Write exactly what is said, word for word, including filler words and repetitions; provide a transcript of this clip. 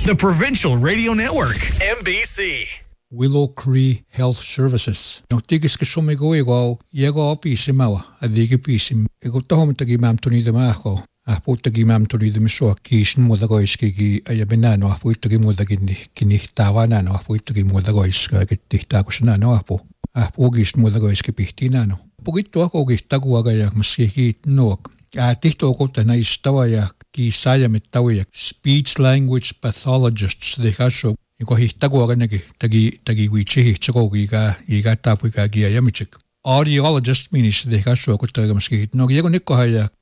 the Provincial Radio Network, M B C. Willow Cree Health Services. No tigis ke some go ego yego pisima a digi pisim. Ego tahom tagi mam tuni de maho. A putagi mam tuni de miso kishin modagoiski gi ayabenano a putagi modagini kini tawana no a putagi modagoiska getihta kusna no apo. A pugis modagoiski pihtinano. Pugito ako gitaguaga ya maski noak. A tihto ko ta na istawa ya ki saya metawa speech language pathologists de haso. Iko hihtaguaga nagi tagi tagi wichi hichako iga iga tapu iga gia yamichik. Audiologist minis de haso ko taga maski no giego nikko haya